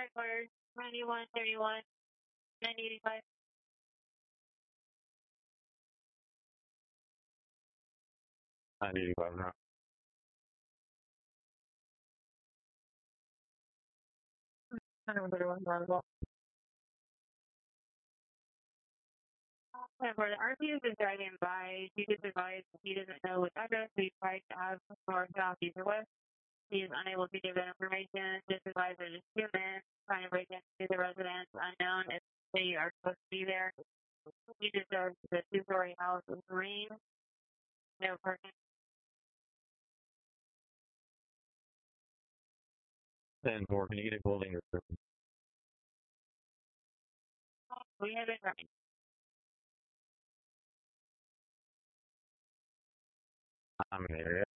Record 9131 985. 985 now. For the RP is driving by, he is advised he doesn't know which address we tried to ask for South East or West. He is unable to give that information. Just advised that just human trying to break into the residence unknown if they are supposed to be there. He deserves the two-story house in green. No parking. 10-4, can you get a building description? We have it running. I'm in the area.